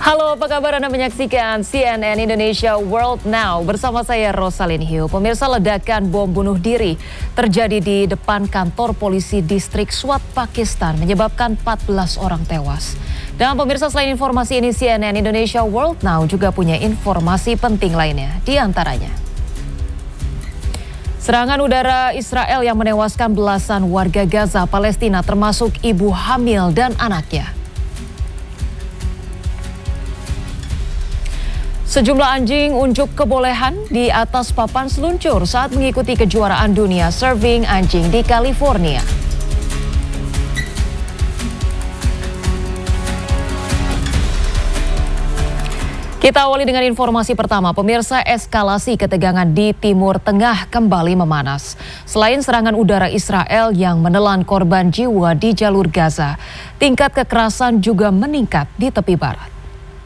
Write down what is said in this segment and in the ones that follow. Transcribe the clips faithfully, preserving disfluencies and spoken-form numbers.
Halo, apa kabar? Anda menyaksikan C N N Indonesia World Now bersama saya Rosalyn Hiu. Pemirsa, ledakan bom bunuh diri terjadi di depan kantor polisi distrik Swat, Pakistan, menyebabkan empat belas orang tewas. Dan pemirsa, selain informasi ini, C N N Indonesia World Now juga punya informasi penting lainnya. Di antaranya, serangan udara Israel yang menewaskan belasan warga Gaza, Palestina, termasuk ibu hamil dan anaknya. Sejumlah anjing unjuk kebolehan di atas papan seluncur saat mengikuti kejuaraan dunia surfing anjing di California. Kita awali dengan informasi pertama. Pemirsa, eskalasi ketegangan di Timur Tengah kembali memanas. Selain serangan udara Israel yang menelan korban jiwa di jalur Gaza, tingkat kekerasan juga meningkat di tepi barat.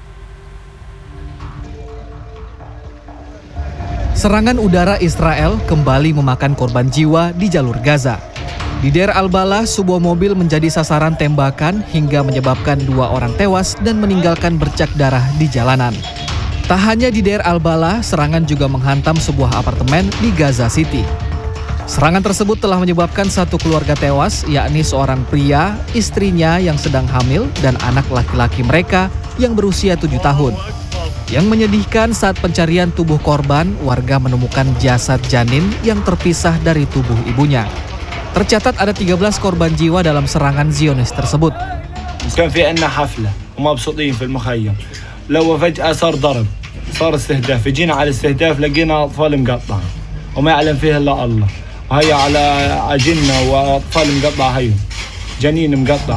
Serangan udara Israel kembali memakan korban jiwa di jalur Gaza. Di Deir al-Balah, sebuah mobil menjadi sasaran tembakan hingga menyebabkan dua orang tewas dan meninggalkan bercak darah di jalanan. Tak hanya di Deir al-Balah, serangan juga menghantam sebuah apartemen di Gaza City. Serangan tersebut telah menyebabkan satu keluarga tewas, yakni seorang pria, istrinya yang sedang hamil, dan anak laki-laki mereka yang berusia tujuh tahun. Yang menyedihkan, saat pencarian tubuh korban, warga menemukan jasad janin yang terpisah dari tubuh ibunya. Tercatat ada tiga belas korban jiwa dalam serangan Zionis tersebut. كان في عندنا حفلة ومبسوطين في المخيم لو فجأة صار ضرب صار استهداف جينا على الاستهداف لقينا أطفال مقطعة وما يعلم فيها إلا الله وهي على عجلنا وأطفال مقطعة هي جنين مقطع.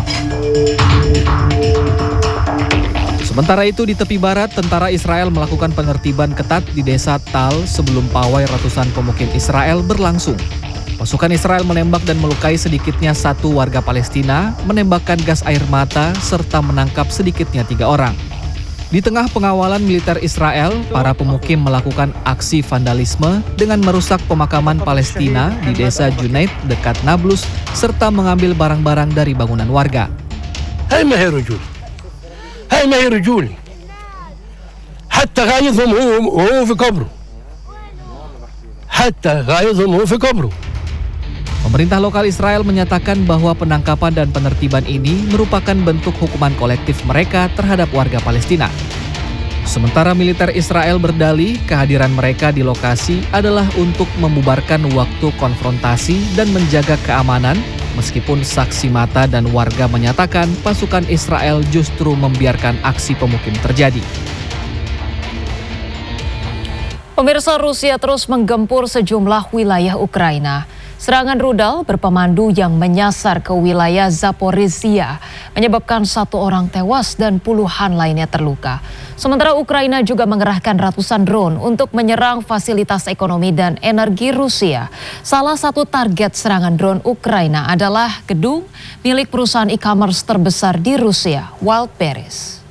Sementara itu di tepi barat, tentara Israel melakukan penertiban ketat di desa Tal sebelum pawai ratusan pemukim Israel berlangsung. Pasukan Israel menembak dan melukai sedikitnya satu warga Palestina, menembakkan gas air mata, serta menangkap sedikitnya tiga orang. Di tengah pengawalan militer Israel, para pemukim melakukan aksi vandalisme dengan merusak pemakaman Palestina di desa Junaid dekat Nablus, serta mengambil barang-barang dari bangunan warga. Hai maherujul. هاي ما هي رجولي حتى غايظهم هو وهو في قبره حتى غايظهم هو في قبره. Pemerintah lokal Israel menyatakan bahwa penangkapan dan penertiban ini merupakan bentuk hukuman kolektif mereka terhadap warga Palestina. Sementara militer Israel berdalih kehadiran mereka di lokasi adalah untuk membubarkan waktu konfrontasi dan menjaga keamanan, meskipun saksi mata dan warga menyatakan pasukan Israel justru membiarkan aksi pemukim terjadi. Pemirsa, Rusia terus menggempur sejumlah wilayah Ukraina. Serangan rudal berpemandu yang menyasar ke wilayah Zaporizhia menyebabkan satu orang tewas dan puluhan lainnya terluka. Sementara Ukraina juga mengerahkan ratusan drone untuk menyerang fasilitas ekonomi dan energi Rusia. Salah satu target serangan drone Ukraina adalah gedung milik perusahaan e-commerce terbesar di Rusia, Wildberries.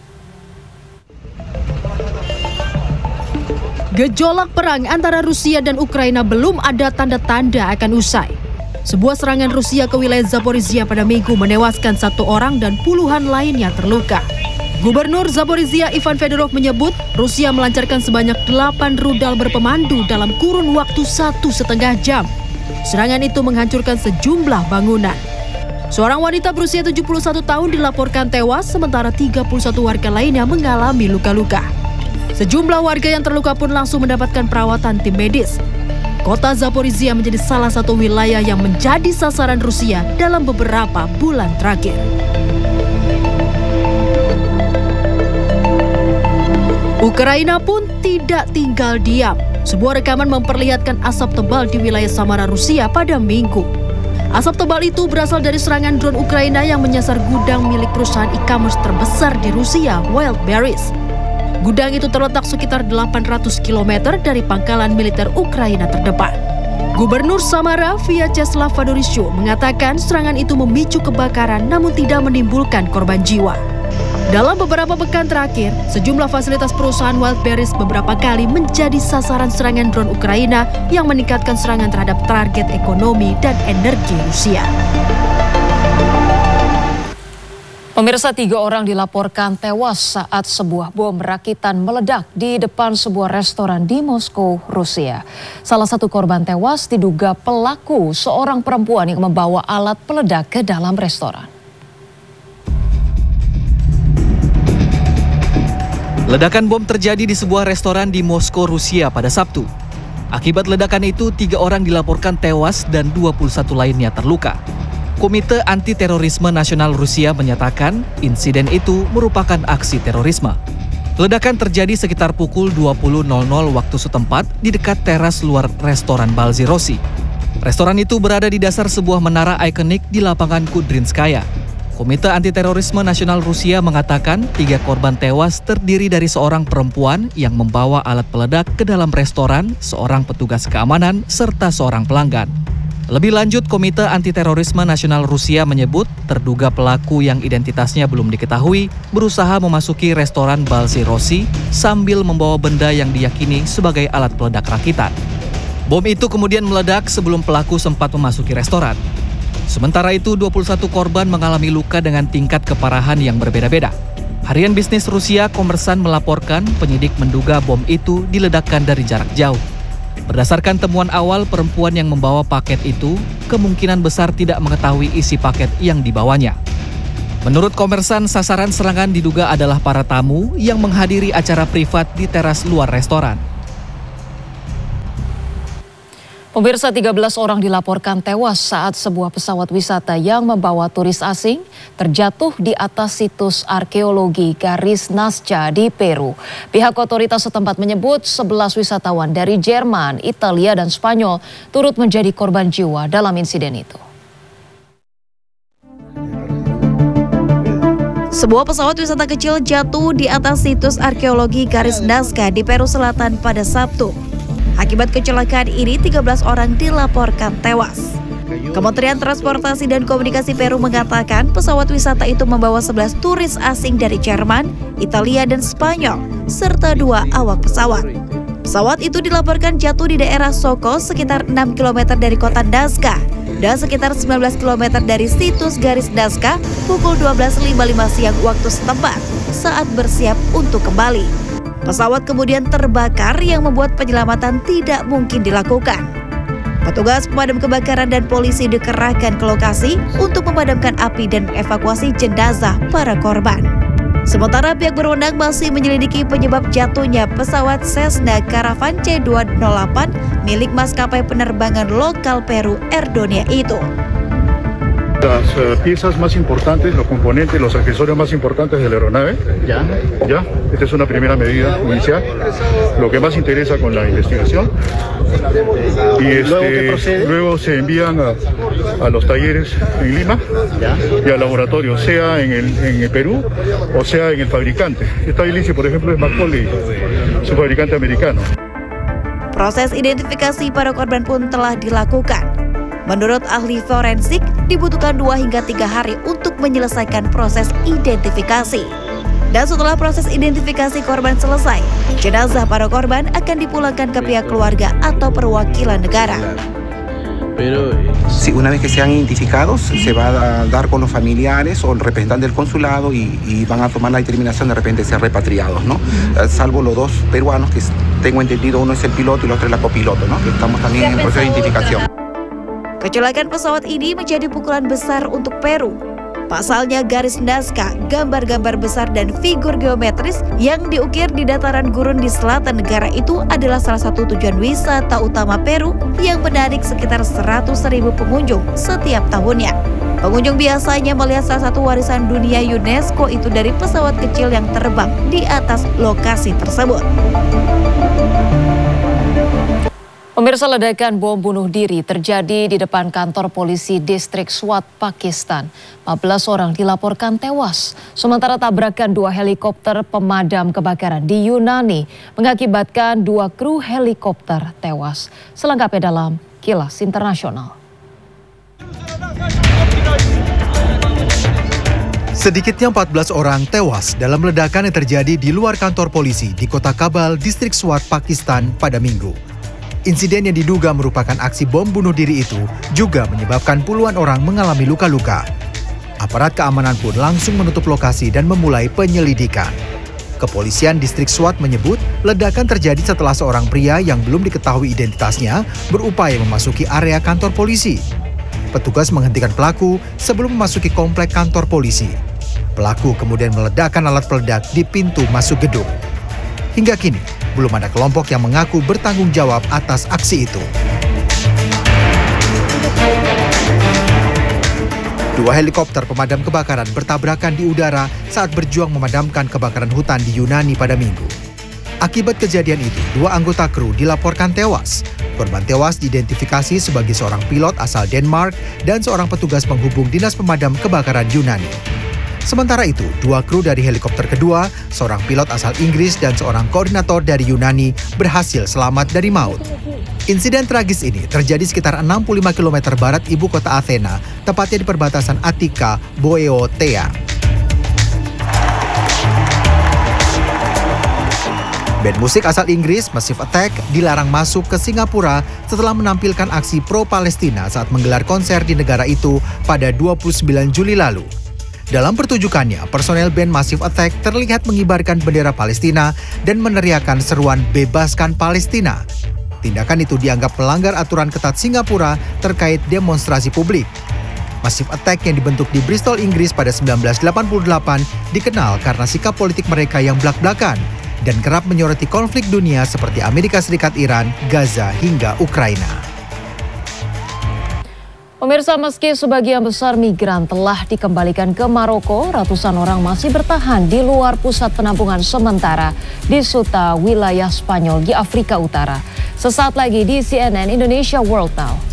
Gejolak perang antara Rusia dan Ukraina belum ada tanda-tanda akan usai. Sebuah serangan Rusia ke wilayah Zaporizhia pada Minggu menewaskan satu orang dan puluhan lainnya terluka. Gubernur Zaporizhia Ivan Fedorov menyebut Rusia melancarkan sebanyak delapan rudal berpemandu dalam kurun waktu satu setengah jam. Serangan itu menghancurkan sejumlah bangunan. Seorang wanita berusia tujuh puluh satu tahun dilaporkan tewas, sementara tiga puluh satu warga lainnya mengalami luka-luka. Sejumlah warga yang terluka pun langsung mendapatkan perawatan tim medis. Kota Zaporizhia menjadi salah satu wilayah yang menjadi sasaran Rusia dalam beberapa bulan terakhir. Ukraina pun tidak tinggal diam. Sebuah rekaman memperlihatkan asap tebal di wilayah Samara, Rusia pada Minggu. Asap tebal itu berasal dari serangan drone Ukraina yang menyasar gudang milik perusahaan e-commerce terbesar di Rusia, Wildberries. Gudang itu terletak sekitar delapan ratus kilometer dari pangkalan militer Ukraina terdepan. Gubernur Samara, Vyacheslav Fedorishuk, mengatakan serangan itu memicu kebakaran namun tidak menimbulkan korban jiwa. Dalam beberapa pekan terakhir, sejumlah fasilitas perusahaan Wildberries beberapa kali menjadi sasaran serangan drone Ukraina yang meningkatkan serangan terhadap target ekonomi dan energi Rusia. Pemirsa, tiga orang dilaporkan tewas saat sebuah bom rakitan meledak di depan sebuah restoran di Moskow, Rusia. Salah satu korban tewas diduga pelaku seorang perempuan yang membawa alat peledak ke dalam restoran. Ledakan bom terjadi di sebuah restoran di Moskow, Rusia pada Sabtu. Akibat ledakan itu, tiga orang dilaporkan tewas dan dua puluh satu lainnya terluka. Komite Anti-Terorisme Nasional Rusia menyatakan insiden itu merupakan aksi terorisme. Ledakan terjadi sekitar pukul dua puluh waktu setempat di dekat teras luar restoran Balzy Rossi. Restoran itu berada di dasar sebuah menara ikonik di lapangan Kudrinskaya. Komite Anti-Terorisme Nasional Rusia mengatakan tiga korban tewas terdiri dari seorang perempuan yang membawa alat peledak ke dalam restoran, seorang petugas keamanan, serta seorang pelanggan. Lebih lanjut, Komite Anti-Terorisme Nasional Rusia menyebut terduga pelaku yang identitasnya belum diketahui berusaha memasuki restoran Balzy Rossi sambil membawa benda yang diyakini sebagai alat peledak rakitan. Bom itu kemudian meledak sebelum pelaku sempat memasuki restoran. Sementara itu, dua puluh satu korban mengalami luka dengan tingkat keparahan yang berbeda-beda. Harian bisnis Rusia Kommersan melaporkan penyidik menduga bom itu diledakkan dari jarak jauh. Berdasarkan temuan awal, perempuan yang membawa paket itu kemungkinan besar tidak mengetahui isi paket yang dibawanya. Menurut Kommersan, sasaran serangan diduga adalah para tamu yang menghadiri acara privat di teras luar restoran. Pemirsa, tiga belas orang dilaporkan tewas saat sebuah pesawat wisata yang membawa turis asing terjatuh di atas situs arkeologi Garis Nazca di Peru. Pihak otoritas setempat menyebut sebelas wisatawan dari Jerman, Italia, dan Spanyol turut menjadi korban jiwa dalam insiden itu. Sebuah pesawat wisata kecil jatuh di atas situs arkeologi Garis Nazca di Peru Selatan pada Sabtu. Akibat kecelakaan ini, tiga belas orang dilaporkan tewas. Kementerian Transportasi dan Komunikasi Peru mengatakan pesawat wisata itu membawa sebelas turis asing dari Jerman, Italia, dan Spanyol, serta dua awak pesawat. Pesawat itu dilaporkan jatuh di daerah Soko sekitar enam kilometer dari kota Nazca dan sekitar sembilan belas kilometer dari situs Garis Nazca pukul dua belas lima puluh lima siang waktu setempat saat bersiap untuk kembali. Pesawat kemudian terbakar yang membuat penyelamatan tidak mungkin dilakukan. Petugas pemadam kebakaran dan polisi dikerahkan ke lokasi untuk memadamkan api dan mengevakuasi jenazah para korban. Sementara pihak berwenang masih menyelidiki penyebab jatuhnya pesawat Cessna Caravan C dua nol delapan milik maskapai penerbangan lokal Peru Air Donia itu. Las uh, piezas más importantes, los componentes, los accesorios más importantes de la aeronave. Ya. Ya. Esta es una primera medida inicial. Lo que más interesa con la investigación. Y este, luego se envían a, a los talleres en Lima ya. Y al laboratorio, sea en el, en el Perú o sea en el fabricante. Esta hélice, por ejemplo, es McCauley, su fabricante americano. Proses identifikasi para korban pun telah dilakukan. Menurut ahli forensik, dibutuhkan dua hingga tiga hari untuk menyelesaikan proses identifikasi. Dan setelah proses identifikasi korban selesai, jenazah para korban akan dipulangkan ke pihak keluarga atau perwakilan negara. Sí, una vez que sean identificados, se va a dar con los familiares o el representante del consulado y, y van a tomar la determinación de repente de ser repatriados, ¿no? Uh, salvo los dos peruanos que tengo entendido, uno es el piloto y el otro es la copiloto, ¿no? Que estamos también en proceso de identificación. Kecelakaan pesawat ini menjadi pukulan besar untuk Peru. Pasalnya Garis Nazca, gambar-gambar besar dan figur geometris yang diukir di dataran gurun di selatan negara itu adalah salah satu tujuan wisata utama Peru yang menarik sekitar seratus ribu pengunjung setiap tahunnya. Pengunjung biasanya melihat salah satu warisan dunia UNESCO itu dari pesawat kecil yang terbang di atas lokasi tersebut. Pemirsa, ledakan bom bunuh diri terjadi di depan kantor polisi distrik Swat, Pakistan. empat belas orang dilaporkan tewas, sementara tabrakan dua helikopter pemadam kebakaran di Yunani mengakibatkan dua kru helikopter tewas. Selengkapnya dalam Kilas Internasional. Sedikitnya empat belas orang tewas dalam ledakan yang terjadi di luar kantor polisi di kota Kabul, distrik Swat, Pakistan pada Minggu. Insiden yang diduga merupakan aksi bom bunuh diri itu juga menyebabkan puluhan orang mengalami luka-luka. Aparat keamanan pun langsung menutup lokasi dan memulai penyelidikan. Kepolisian Distrik Swat menyebut ledakan terjadi setelah seorang pria yang belum diketahui identitasnya berupaya memasuki area kantor polisi. Petugas menghentikan pelaku sebelum memasuki komplek kantor polisi. Pelaku kemudian meledakkan alat peledak di pintu masuk gedung. Hingga kini, belum ada kelompok yang mengaku bertanggung jawab atas aksi itu. Dua helikopter pemadam kebakaran bertabrakan di udara saat berjuang memadamkan kebakaran hutan di Yunani pada Minggu. Akibat kejadian itu, dua anggota kru dilaporkan tewas. Korban tewas diidentifikasi sebagai seorang pilot asal Denmark dan seorang petugas penghubung Dinas Pemadam Kebakaran Yunani. Sementara itu, dua kru dari helikopter kedua, seorang pilot asal Inggris dan seorang koordinator dari Yunani berhasil selamat dari maut. Insiden tragis ini terjadi sekitar enam puluh lima kilometer barat ibu kota Athena, tepatnya di perbatasan Attika, Boeotia. Band musik asal Inggris, Massive Attack, dilarang masuk ke Singapura setelah menampilkan aksi pro-Palestina saat menggelar konser di negara itu pada dua puluh sembilan Juli lalu. Dalam pertunjukannya, personel band Massive Attack terlihat mengibarkan bendera Palestina dan meneriakkan seruan "Bebaskan Palestina". Tindakan itu dianggap melanggar aturan ketat Singapura terkait demonstrasi publik. Massive Attack yang dibentuk di Bristol, Inggris pada seribu sembilan ratus delapan puluh delapan dikenal karena sikap politik mereka yang blak-blakan dan kerap menyoroti konflik dunia seperti Amerika Serikat, Iran, Gaza, hingga Ukraina. Pemirsa, meski sebagian besar migran telah dikembalikan ke Maroko, ratusan orang masih bertahan di luar pusat penampungan sementara di Ceuta, wilayah Spanyol di Afrika Utara. Sesaat lagi di C N N Indonesia World Now.